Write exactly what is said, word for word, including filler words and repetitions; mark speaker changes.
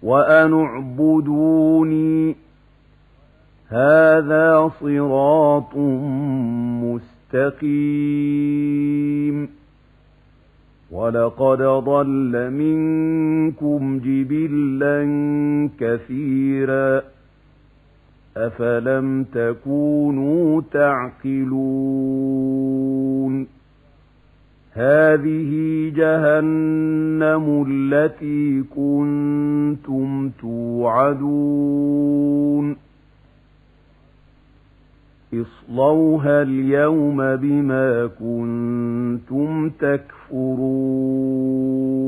Speaker 1: وأن اعبدوني هذا صراط مستقيم ولقد ضل منكم جبلا كثيرا أفلم تكونوا تعقلون هذه جهنم التي كنتم توعدون اصلوها اليوم بما كنتم تكفرون